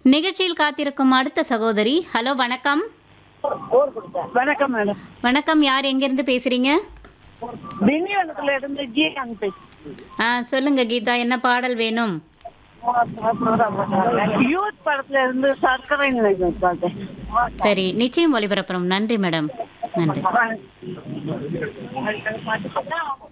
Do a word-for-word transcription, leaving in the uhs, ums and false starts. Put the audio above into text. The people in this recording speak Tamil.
நிகழ்ச்சியில் காத்திருக்கும் அடுத்த சகோதரி. ஹலோ, வணக்கம். வணக்கம் மேடம். வணக்கம். யார் எங்கேருந்து பேசுறீங்க? திண்டிவனத்துல இருந்து ஜீகான் பேசுறேன். ஆ சொல்லுங்க கீதா, என்ன பாடல் வேணும்? யூத் படத்துல இருந்து சர்க்கரை நிலையம் பார்த்தேன். சரி, நிச்சயம் ஒளிபரப்புறோம். நன்றி மேடம். நன்றி.